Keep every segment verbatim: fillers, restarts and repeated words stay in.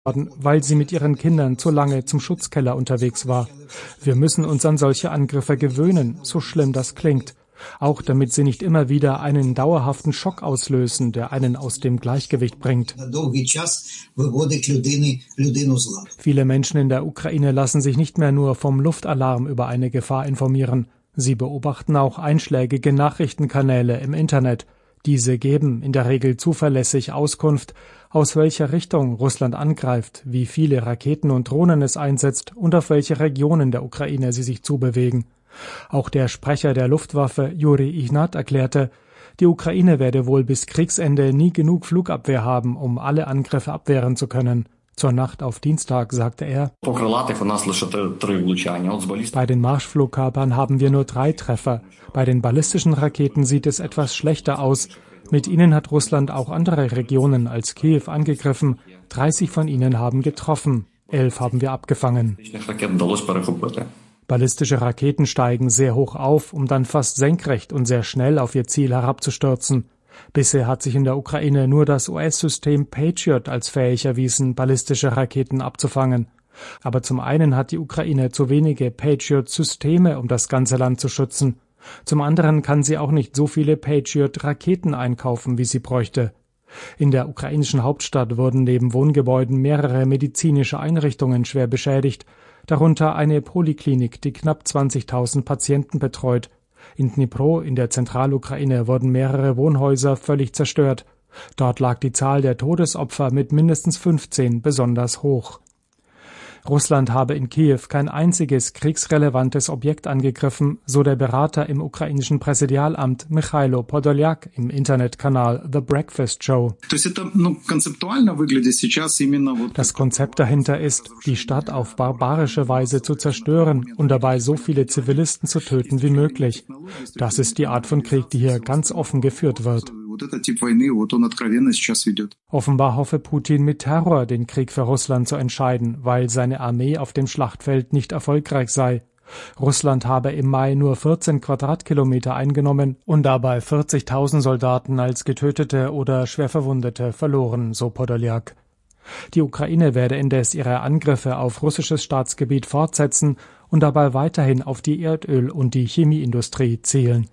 weil sie mit ihren Kindern zu lange zum Schutzkeller unterwegs war. Wir müssen uns an solche Angriffe gewöhnen, so schlimm das klingt. Auch damit sie nicht immer wieder einen dauerhaften Schock auslösen, der einen aus dem Gleichgewicht bringt. Viele Menschen in der Ukraine lassen sich nicht mehr nur vom Luftalarm über eine Gefahr informieren. Sie beobachten auch einschlägige Nachrichtenkanäle im Internet. Diese geben in der Regel zuverlässig Auskunft, aus welcher Richtung Russland angreift, wie viele Raketen und Drohnen es einsetzt und auf welche Regionen der Ukraine sie sich zubewegen. Auch der Sprecher der Luftwaffe, Juri Ignat, erklärte, die Ukraine werde wohl bis Kriegsende nie genug Flugabwehr haben, um alle Angriffe abwehren zu können. Zur Nacht auf Dienstag sagte er, bei den Marschflugkörpern haben wir nur drei Treffer. Bei den ballistischen Raketen sieht es etwas schlechter aus. Mit ihnen hat Russland auch andere Regionen als Kiew angegriffen. dreißig von ihnen haben getroffen. Elf haben wir abgefangen. Ballistische Raketen steigen sehr hoch auf, um dann fast senkrecht und sehr schnell auf ihr Ziel herabzustürzen. Bisher hat sich in der Ukraine nur das U S-System Patriot als fähig erwiesen, ballistische Raketen abzufangen. Aber zum einen hat die Ukraine zu wenige Patriot-Systeme, um das ganze Land zu schützen. Zum anderen kann sie auch nicht so viele Patriot-Raketen einkaufen, wie sie bräuchte. In der ukrainischen Hauptstadt wurden neben Wohngebäuden mehrere medizinische Einrichtungen schwer beschädigt, darunter eine Poliklinik, die knapp zwanzigtausend Patienten betreut. In Dnipro in der Zentralukraine wurden mehrere Wohnhäuser völlig zerstört. Dort lag die Zahl der Todesopfer mit mindestens fünfzehn besonders hoch. Russland habe in Kiew kein einziges kriegsrelevantes Objekt angegriffen, so der Berater im ukrainischen Präsidialamt Michailo Podoljak im Internetkanal The Breakfast Show. Das Konzept dahinter ist, die Stadt auf barbarische Weise zu zerstören und dabei so viele Zivilisten zu töten wie möglich. Das ist die Art von Krieg, die hier ganz offen geführt wird. Offenbar hoffe Putin mit Terror den Krieg für Russland zu entscheiden, weil seine Armee auf dem Schlachtfeld nicht erfolgreich sei. Russland habe im Mai nur vierzehn Quadratkilometer eingenommen und dabei vierzigtausend Soldaten als Getötete oder Schwerverwundete verloren, so Podoljak. Die Ukraine werde indes ihre Angriffe auf russisches Staatsgebiet fortsetzen und dabei weiterhin auf die Erdöl- und die Chemieindustrie zielen.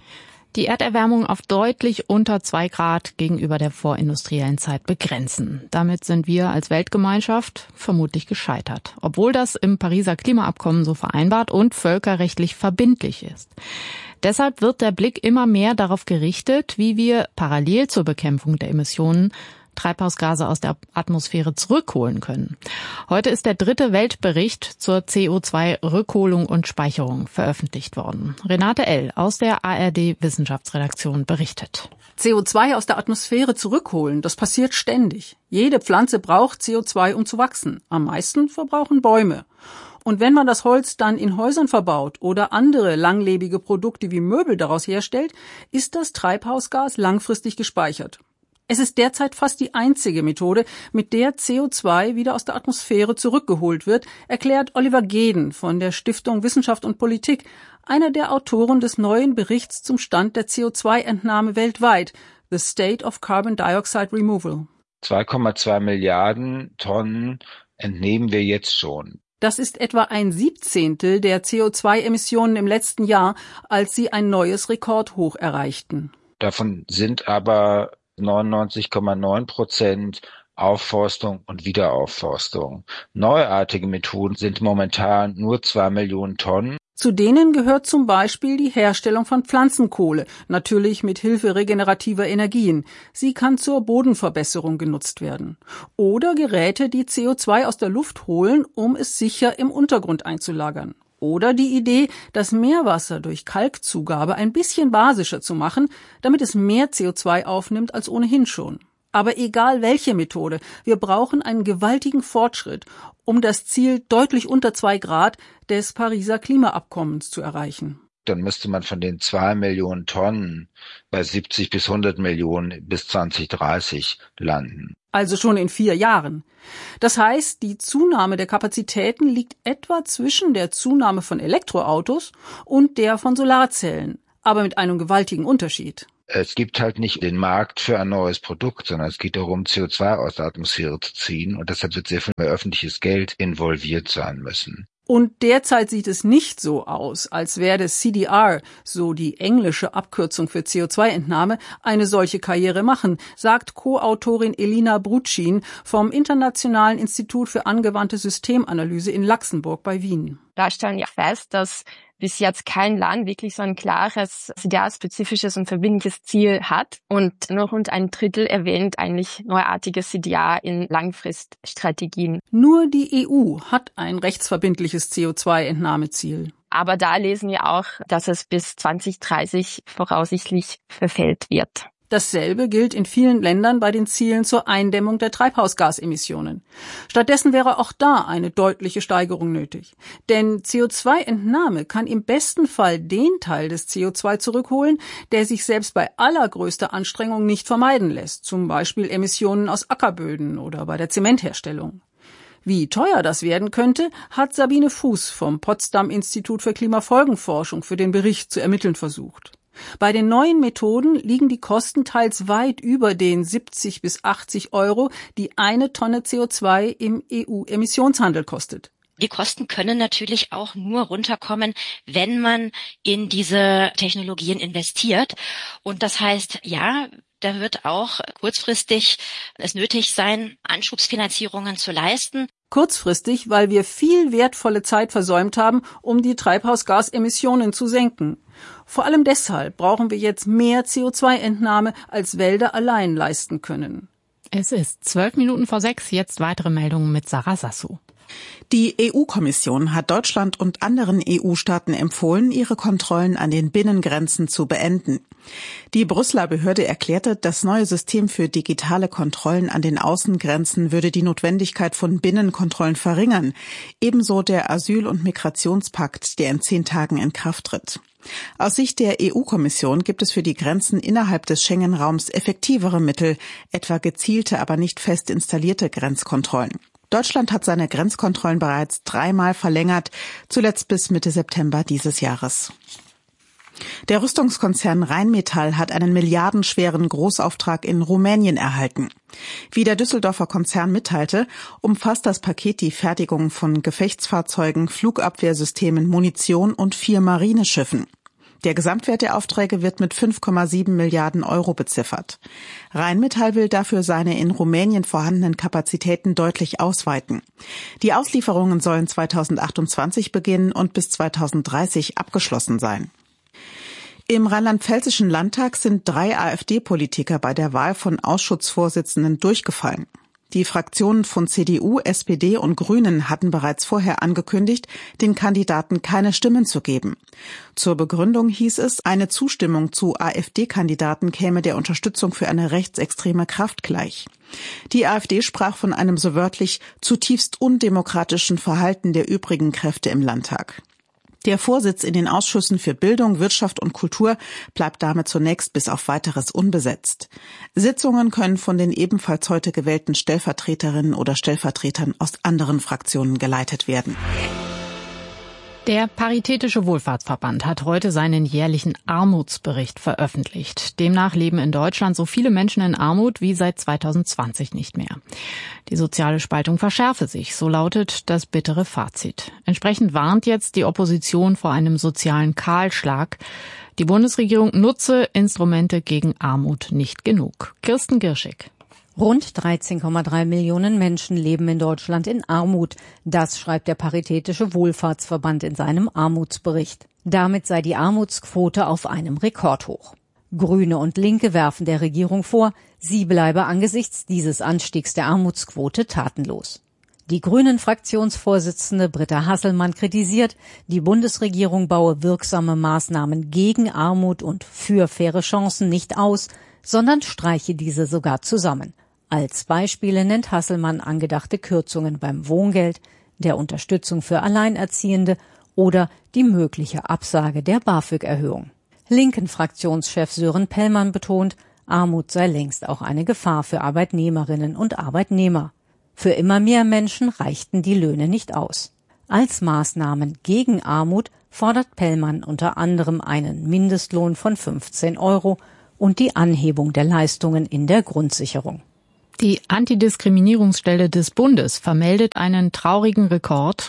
Die Erderwärmung auf deutlich unter zwei Grad gegenüber der vorindustriellen Zeit begrenzen. Damit sind wir als Weltgemeinschaft vermutlich gescheitert, obwohl das im Pariser Klimaabkommen so vereinbart und völkerrechtlich verbindlich ist. Deshalb wird der Blick immer mehr darauf gerichtet, wie wir parallel zur Bekämpfung der Emissionen Treibhausgase aus der Atmosphäre zurückholen können. Heute ist der dritte Weltbericht zur C O zwei Rückholung und Speicherung veröffentlicht worden. Renate L. aus der A R D-Wissenschaftsredaktion berichtet. C O zwei aus der Atmosphäre zurückholen, das passiert ständig. Jede Pflanze braucht C O zwei, um zu wachsen. Am meisten verbrauchen Bäume. Und wenn man das Holz dann in Häusern verbaut oder andere langlebige Produkte wie Möbel daraus herstellt, ist das Treibhausgas langfristig gespeichert. Es ist derzeit fast die einzige Methode, mit der C O zwei wieder aus der Atmosphäre zurückgeholt wird, erklärt Oliver Geden von der Stiftung Wissenschaft und Politik, einer der Autoren des neuen Berichts zum Stand der C O zwei Entnahme weltweit, The State of Carbon Dioxide Removal. zwei Komma zwei Milliarden Tonnen entnehmen wir jetzt schon. Das ist etwa ein Siebzehntel der C O zwei Emissionen im letzten Jahr, als sie ein neues Rekordhoch erreichten. Davon sind aber neunundneunzig Komma neun Prozent Aufforstung und Wiederaufforstung. Neuartige Methoden sind momentan nur zwei Millionen Tonnen. Zu denen gehört zum Beispiel die Herstellung von Pflanzenkohle, natürlich mit Hilfe regenerativer Energien. Sie kann zur Bodenverbesserung genutzt werden. Oder Geräte, die C O zwei aus der Luft holen, um es sicher im Untergrund einzulagern. Oder die Idee, das Meerwasser durch Kalkzugabe ein bisschen basischer zu machen, damit es mehr C O zwei aufnimmt als ohnehin schon. Aber egal welche Methode, wir brauchen einen gewaltigen Fortschritt, um das Ziel deutlich unter zwei Grad des Pariser Klimaabkommens zu erreichen. Dann müsste man von den zwei Millionen Tonnen bei siebzig bis hundert Millionen bis zwanzig dreißig landen. Also schon in vier Jahren. Das heißt, die Zunahme der Kapazitäten liegt etwa zwischen der Zunahme von Elektroautos und der von Solarzellen, aber mit einem gewaltigen Unterschied. Es gibt halt nicht den Markt für ein neues Produkt, sondern es geht darum, C O zwei aus der Atmosphäre zu ziehen. Und deshalb wird sehr viel mehr öffentliches Geld involviert sein müssen. Und derzeit sieht es nicht so aus, als werde C D R, so die englische Abkürzung für C O zwei Entnahme, eine solche Karriere machen, sagt Co-Autorin Elina Brutschin vom Internationalen Institut für angewandte Systemanalyse in Luxemburg bei Wien. Da stellen wir fest, dass bis jetzt kein Land wirklich so ein klares, C D R-spezifisches und verbindliches Ziel hat. Und nur rund ein Drittel erwähnt eigentlich neuartige C D R in Langfriststrategien. Nur die E U hat ein rechtsverbindliches C O zwei Entnahmeziel. Aber da lesen wir auch, dass es bis zwanzig dreißig voraussichtlich verfehlt wird. Dasselbe gilt in vielen Ländern bei den Zielen zur Eindämmung der Treibhausgasemissionen. Stattdessen wäre auch da eine deutliche Steigerung nötig. Denn C O zwei Entnahme kann im besten Fall den Teil des C O zwei zurückholen, der sich selbst bei allergrößter Anstrengung nicht vermeiden lässt, zum Beispiel Emissionen aus Ackerböden oder bei der Zementherstellung. Wie teuer das werden könnte, hat Sabine Fuß vom Potsdam Institut für Klimafolgenforschung für den Bericht zu ermitteln versucht. Bei den neuen Methoden liegen die Kosten teils weit über den siebzig bis achtzig Euro, die eine Tonne C O zwei im E U-Emissionshandel kostet. Die Kosten können natürlich auch nur runterkommen, wenn man in diese Technologien investiert. Und das heißt, ja, da wird auch kurzfristig es nötig sein, Anschubsfinanzierungen zu leisten. Kurzfristig, weil wir viel wertvolle Zeit versäumt haben, um die Treibhausgasemissionen zu senken. Vor allem deshalb brauchen wir jetzt mehr C O zwei Entnahme, als Wälder allein leisten können. Es ist zwölf Minuten vor sechs, jetzt weitere Meldungen mit Sarah Sassou. Die E U-Kommission hat Deutschland und anderen E U-Staaten empfohlen, ihre Kontrollen an den Binnengrenzen zu beenden. Die Brüsseler Behörde erklärte, das neue System für digitale Kontrollen an den Außengrenzen würde die Notwendigkeit von Binnenkontrollen verringern. Ebenso der Asyl- und Migrationspakt, der in zehn Tagen in Kraft tritt. Aus Sicht der E U-Kommission gibt es für die Grenzen innerhalb des Schengen-Raums effektivere Mittel, etwa gezielte, aber nicht fest installierte Grenzkontrollen. Deutschland hat seine Grenzkontrollen bereits dreimal verlängert, zuletzt bis Mitte September dieses Jahres. Der Rüstungskonzern Rheinmetall hat einen milliardenschweren Großauftrag in Rumänien erhalten. Wie der Düsseldorfer Konzern mitteilte, umfasst das Paket die Fertigung von Gefechtsfahrzeugen, Flugabwehrsystemen, Munition und vier Marineschiffen. Der Gesamtwert der Aufträge wird mit fünf Komma sieben Milliarden Euro beziffert. Rheinmetall will dafür seine in Rumänien vorhandenen Kapazitäten deutlich ausweiten. Die Auslieferungen sollen zweitausendachtundzwanzig beginnen und bis zweitausenddreißig abgeschlossen sein. Im rheinland-pfälzischen Landtag sind drei AfD-Politiker bei der Wahl von Ausschussvorsitzenden durchgefallen. Die Fraktionen von C D U, S P D und Grünen hatten bereits vorher angekündigt, den Kandidaten keine Stimmen zu geben. Zur Begründung hieß es, eine Zustimmung zu AfD-Kandidaten käme der Unterstützung für eine rechtsextreme Kraft gleich. Die AfD sprach von einem so wörtlich zutiefst undemokratischen Verhalten der übrigen Kräfte im Landtag. Der Vorsitz in den Ausschüssen für Bildung, Wirtschaft und Kultur bleibt damit zunächst bis auf Weiteres unbesetzt. Sitzungen können von den ebenfalls heute gewählten Stellvertreterinnen oder Stellvertretern aus anderen Fraktionen geleitet werden. Der Paritätische Wohlfahrtsverband hat heute seinen jährlichen Armutsbericht veröffentlicht. Demnach leben in Deutschland so viele Menschen in Armut wie seit zweitausendzwanzig nicht mehr. Die soziale Spaltung verschärfe sich, so lautet das bittere Fazit. Entsprechend warnt jetzt die Opposition vor einem sozialen Kahlschlag. Die Bundesregierung nutze Instrumente gegen Armut nicht genug. Kirsten Girschig. Rund dreizehn Komma drei Millionen Menschen leben in Deutschland in Armut. Das schreibt der Paritätische Wohlfahrtsverband in seinem Armutsbericht. Damit sei die Armutsquote auf einem Rekordhoch. Grüne und Linke werfen der Regierung vor, sie bleibe angesichts dieses Anstiegs der Armutsquote tatenlos. Die Grünen-Fraktionsvorsitzende Britta Hasselmann kritisiert, die Bundesregierung baue wirksame Maßnahmen gegen Armut und für faire Chancen nicht aus, sondern streiche diese sogar zusammen. Als Beispiele nennt Hasselmann angedachte Kürzungen beim Wohngeld, der Unterstützung für Alleinerziehende oder die mögliche Absage der BAföG-Erhöhung. Linken-Fraktionschef Sören Pellmann betont, Armut sei längst auch eine Gefahr für Arbeitnehmerinnen und Arbeitnehmer. Für immer mehr Menschen reichten die Löhne nicht aus. Als Maßnahmen gegen Armut fordert Pellmann unter anderem einen Mindestlohn von fünfzehn Euro und die Anhebung der Leistungen in der Grundsicherung. Die Antidiskriminierungsstelle des Bundes vermeldet einen traurigen Rekord.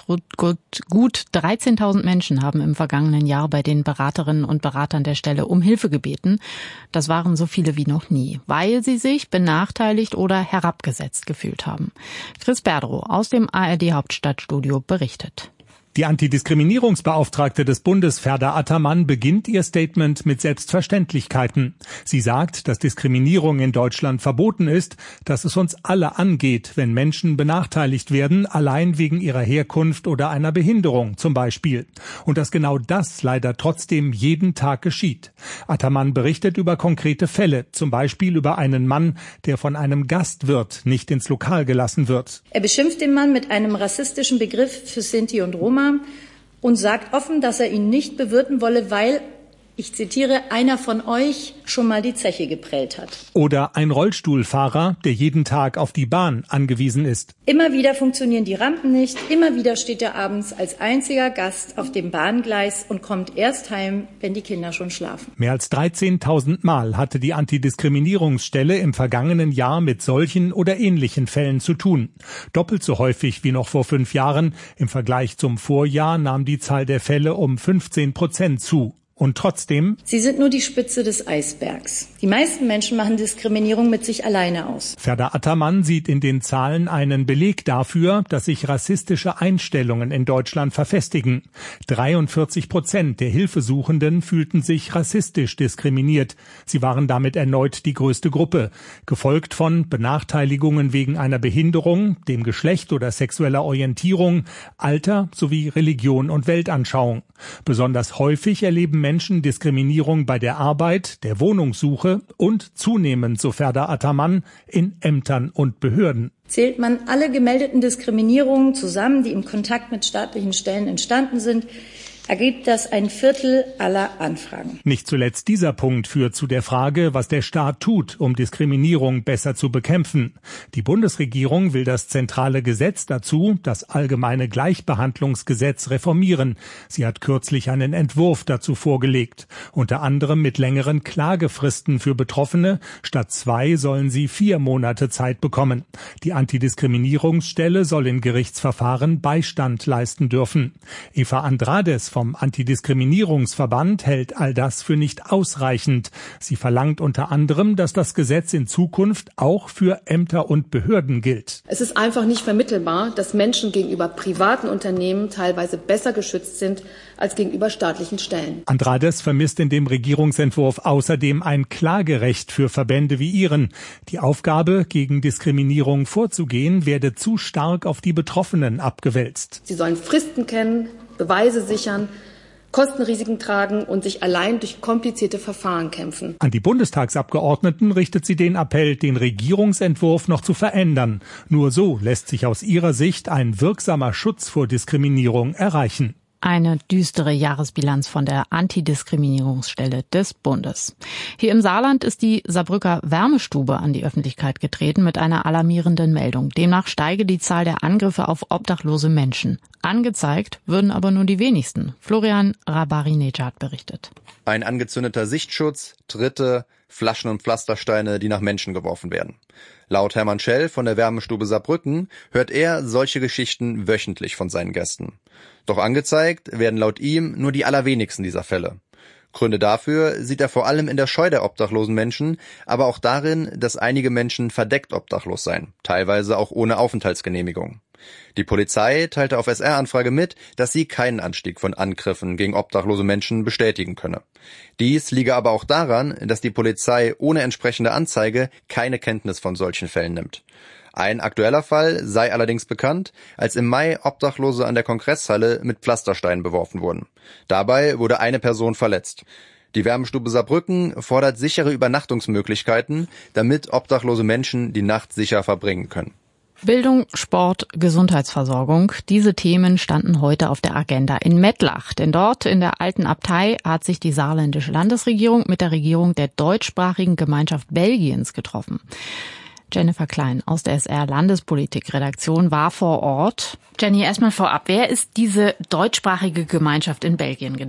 Gut dreizehntausend Menschen haben im vergangenen Jahr bei den Beraterinnen und Beratern der Stelle um Hilfe gebeten. Das waren so viele wie noch nie, weil sie sich benachteiligt oder herabgesetzt gefühlt haben. Chris Berdrow aus dem A R D-Hauptstadtstudio berichtet. Die Antidiskriminierungsbeauftragte des Bundes, Ferda Ataman, beginnt ihr Statement mit Selbstverständlichkeiten. Sie sagt, dass Diskriminierung in Deutschland verboten ist, dass es uns alle angeht, wenn Menschen benachteiligt werden, allein wegen ihrer Herkunft oder einer Behinderung zum Beispiel. Und dass genau das leider trotzdem jeden Tag geschieht. Ataman berichtet über konkrete Fälle, zum Beispiel über einen Mann, der von einem Gastwirt nicht ins Lokal gelassen wird. Er beschimpft den Mann mit einem rassistischen Begriff für Sinti und Roma und sagt offen, dass er ihn nicht bewirten wolle, weil, ich zitiere, einer von euch schon mal die Zeche geprellt hat. Oder ein Rollstuhlfahrer, der jeden Tag auf die Bahn angewiesen ist. Immer wieder funktionieren die Rampen nicht, immer wieder steht er abends als einziger Gast auf dem Bahngleis und kommt erst heim, wenn die Kinder schon schlafen. Mehr als dreizehntausend Mal hatte die Antidiskriminierungsstelle im vergangenen Jahr mit solchen oder ähnlichen Fällen zu tun. Doppelt so häufig wie noch vor fünf Jahren. Im Vergleich zum Vorjahr nahm die Zahl der Fälle um fünfzehn Prozent zu. Und trotzdem? Sie sind nur die Spitze des Eisbergs. Die meisten Menschen machen Diskriminierung mit sich alleine aus. Ferda Ataman sieht in den Zahlen einen Beleg dafür, dass sich rassistische Einstellungen in Deutschland verfestigen. dreiundvierzig Prozent der Hilfesuchenden fühlten sich rassistisch diskriminiert. Sie waren damit erneut die größte Gruppe, gefolgt von Benachteiligungen wegen einer Behinderung, dem Geschlecht oder sexueller Orientierung, Alter sowie Religion und Weltanschauung. Besonders häufig erleben Menschen Diskriminierung bei der Arbeit, der Wohnungssuche und zunehmend, so Ferda Ataman, in Ämtern und Behörden. Zählt man alle gemeldeten Diskriminierungen zusammen, die im Kontakt mit staatlichen Stellen entstanden sind, ergibt das ein Viertel aller Anfragen. Nicht zuletzt dieser Punkt führt zu der Frage, was der Staat tut, um Diskriminierung besser zu bekämpfen. Die Bundesregierung will das zentrale Gesetz dazu, das Allgemeine Gleichbehandlungsgesetz, reformieren. Sie hat kürzlich einen Entwurf dazu vorgelegt. Unter anderem mit längeren Klagefristen für Betroffene. Statt zwei sollen sie vier Monate Zeit bekommen. Die Antidiskriminierungsstelle soll in Gerichtsverfahren Beistand leisten dürfen. Eva Andrades vom Antidiskriminierungsverband hält all das für nicht ausreichend. Sie verlangt unter anderem, dass das Gesetz in Zukunft auch für Ämter und Behörden gilt. Es ist einfach nicht vermittelbar, dass Menschen gegenüber privaten Unternehmen teilweise besser geschützt sind als gegenüber staatlichen Stellen. Andrades vermisst in dem Regierungsentwurf außerdem ein Klagerecht für Verbände wie ihren. Die Aufgabe, gegen Diskriminierung vorzugehen, werde zu stark auf die Betroffenen abgewälzt. Sie sollen Fristen kennen, Beweise sichern, Kostenrisiken tragen und sich allein durch komplizierte Verfahren kämpfen. An die Bundestagsabgeordneten richtet sie den Appell, den Regierungsentwurf noch zu verändern. Nur so lässt sich aus ihrer Sicht ein wirksamer Schutz vor Diskriminierung erreichen. Eine düstere Jahresbilanz von der Antidiskriminierungsstelle des Bundes. Hier im Saarland ist die Saarbrücker Wärmestube an die Öffentlichkeit getreten mit einer alarmierenden Meldung. Demnach steige die Zahl der Angriffe auf obdachlose Menschen. Angezeigt würden aber nur die wenigsten. Florian Rabarinejad berichtet. Ein angezündeter Sichtschutz, Tritte, Flaschen und Pflastersteine, die nach Menschen geworfen werden. Laut Hermann Schell von der Wärmestube Saarbrücken hört er solche Geschichten wöchentlich von seinen Gästen. Doch angezeigt werden laut ihm nur die allerwenigsten dieser Fälle. Gründe dafür sieht er vor allem in der Scheu der obdachlosen Menschen, aber auch darin, dass einige Menschen verdeckt obdachlos seien, teilweise auch ohne Aufenthaltsgenehmigung. Die Polizei teilte auf S R-Anfrage mit, dass sie keinen Anstieg von Angriffen gegen obdachlose Menschen bestätigen könne. Dies liege aber auch daran, dass die Polizei ohne entsprechende Anzeige keine Kenntnis von solchen Fällen nimmt. Ein aktueller Fall sei allerdings bekannt, als im Mai Obdachlose an der Kongresshalle mit Pflastersteinen beworfen wurden. Dabei wurde eine Person verletzt. Die Wärmestube Saarbrücken fordert sichere Übernachtungsmöglichkeiten, damit obdachlose Menschen die Nacht sicher verbringen können. Bildung, Sport, Gesundheitsversorgung. Diese Themen standen heute auf der Agenda in Mettlach. Denn dort in der alten Abtei hat sich die saarländische Landesregierung mit der Regierung der deutschsprachigen Gemeinschaft Belgiens getroffen. Jennifer Klein aus der S R-Landespolitik-Redaktion war vor Ort. Jenny, erstmal vorab, wer ist diese deutschsprachige Gemeinschaft in Belgien genau?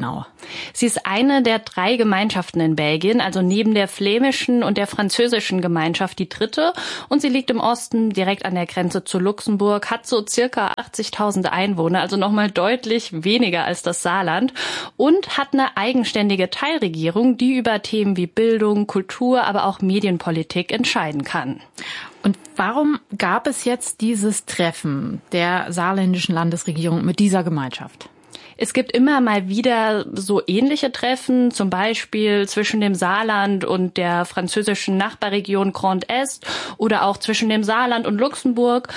Sie ist eine der drei Gemeinschaften in Belgien, also neben der flämischen und der französischen Gemeinschaft die dritte. Und sie liegt im Osten direkt an der Grenze zu Luxemburg, hat so circa achtzigtausend Einwohner, also nochmal deutlich weniger als das Saarland. Und hat eine eigenständige Teilregierung, die über Themen wie Bildung, Kultur, aber auch Medienpolitik entscheiden kann. Und warum gab es jetzt dieses Treffen der saarländischen Landesregierung mit dieser Gemeinschaft? Es gibt immer mal wieder so ähnliche Treffen, zum Beispiel zwischen dem Saarland und der französischen Nachbarregion Grand Est oder auch zwischen dem Saarland und Luxemburg.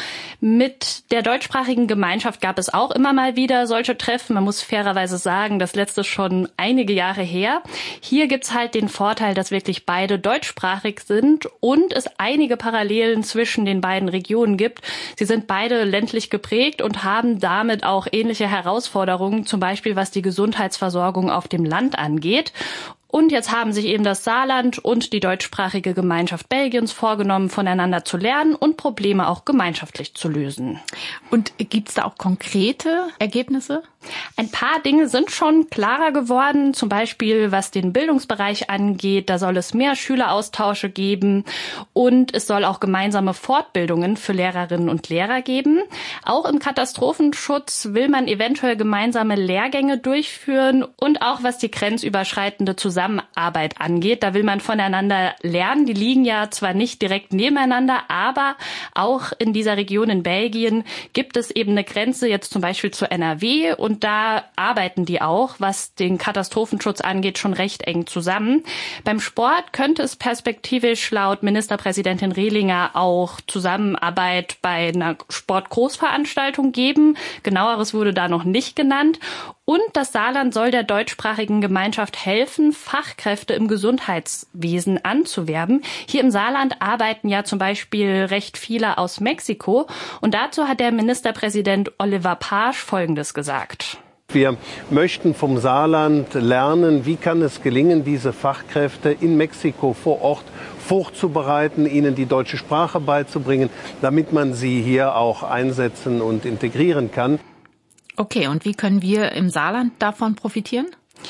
Mit der deutschsprachigen Gemeinschaft gab es auch immer mal wieder solche Treffen. Man muss fairerweise sagen, das letzte schon einige Jahre her. Hier gibt's halt den Vorteil, dass wirklich beide deutschsprachig sind und es einige Parallelen zwischen den beiden Regionen gibt. Sie sind beide ländlich geprägt und haben damit auch ähnliche Herausforderungen, zum Beispiel was die Gesundheitsversorgung auf dem Land angeht. Und jetzt haben sich eben das Saarland und die deutschsprachige Gemeinschaft Belgiens vorgenommen, voneinander zu lernen und Probleme auch gemeinschaftlich zu lösen. Und gibt's da auch konkrete Ergebnisse? Ein paar Dinge sind schon klarer geworden, zum Beispiel was den Bildungsbereich angeht. Da soll es mehr Schüleraustausche geben und es soll auch gemeinsame Fortbildungen für Lehrerinnen und Lehrer geben. Auch im Katastrophenschutz will man eventuell gemeinsame Lehrgänge durchführen und auch was die grenzüberschreitende Zusammenarbeit angeht. Da will man voneinander lernen. Die liegen ja zwar nicht direkt nebeneinander, aber auch in dieser Region in Belgien gibt es eben eine Grenze, jetzt zum Beispiel zu N R W, und da arbeiten die auch, was den Katastrophenschutz angeht, schon recht eng zusammen. Beim Sport könnte es perspektivisch laut Ministerpräsidentin Rehlinger auch Zusammenarbeit bei einer Sportgroßveranstaltung geben. Genaueres wurde da noch nicht genannt. Und das Saarland soll der deutschsprachigen Gemeinschaft helfen, Fachkräfte im Gesundheitswesen anzuwerben. Hier im Saarland arbeiten ja zum Beispiel recht viele aus Mexiko. Und dazu hat der Ministerpräsident Oliver Paasch Folgendes gesagt. Wir möchten vom Saarland lernen, wie kann es gelingen, diese Fachkräfte in Mexiko vor Ort vorzubereiten, ihnen die deutsche Sprache beizubringen, damit man sie hier auch einsetzen und integrieren kann. Okay, und wie können wir im Saarland davon profitieren?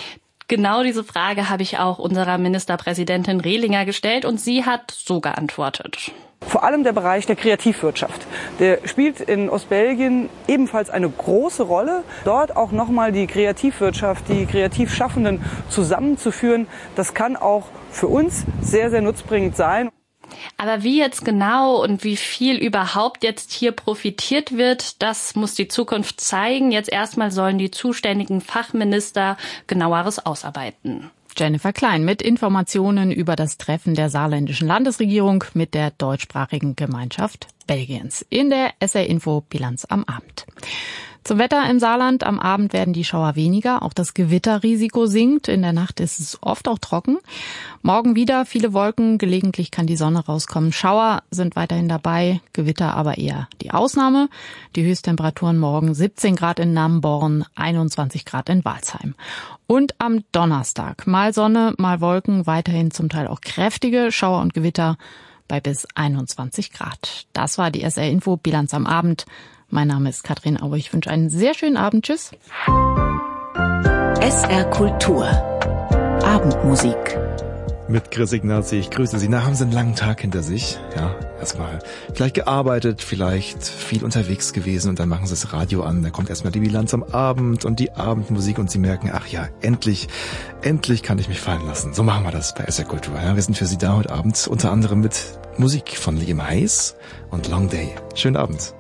Genau diese Frage habe ich auch unserer Ministerpräsidentin Rehlinger gestellt und sie hat so geantwortet. Vor allem der Bereich der Kreativwirtschaft. Der spielt in Ostbelgien ebenfalls eine große Rolle. Dort auch nochmal die Kreativwirtschaft, die Kreativschaffenden zusammenzuführen, das kann auch für uns sehr, sehr nutzbringend sein. Aber wie jetzt genau und wie viel überhaupt jetzt hier profitiert wird, das muss die Zukunft zeigen. Jetzt erstmal sollen die zuständigen Fachminister genaueres ausarbeiten. Jennifer Klein mit Informationen über das Treffen der saarländischen Landesregierung mit der deutschsprachigen Gemeinschaft Belgiens in der S R-Info Bilanz am Abend. Zum Wetter im Saarland. Am Abend werden die Schauer weniger. Auch das Gewitterrisiko sinkt. In der Nacht ist es oft auch trocken. Morgen wieder viele Wolken. Gelegentlich kann die Sonne rauskommen. Schauer sind weiterhin dabei. Gewitter aber eher die Ausnahme. Die Höchsttemperaturen morgen siebzehn Grad in Namborn, einundzwanzig Grad in Walsheim. Und am Donnerstag mal Sonne, mal Wolken. Weiterhin zum Teil auch kräftige Schauer und Gewitter bei bis einundzwanzig Grad. Das war die S R-Info Bilanz am Abend. Mein Name ist Katrin Aue. Ich wünsche einen sehr schönen Abend. Tschüss. S R Kultur. Abendmusik. Mit Chris Ignazi. Ich grüße Sie. Na, haben Sie einen langen Tag hinter sich? Ja, erstmal vielleicht gearbeitet, vielleicht viel unterwegs gewesen und dann machen Sie das Radio an. Da kommt erstmal die Bilanz am Abend und die Abendmusik und Sie merken, ach ja, endlich, endlich kann ich mich fallen lassen. So machen wir das bei S R Kultur. Ja, wir sind für Sie da heute Abend unter anderem mit Musik von Liam Hayes und Long Day. Schönen Abend.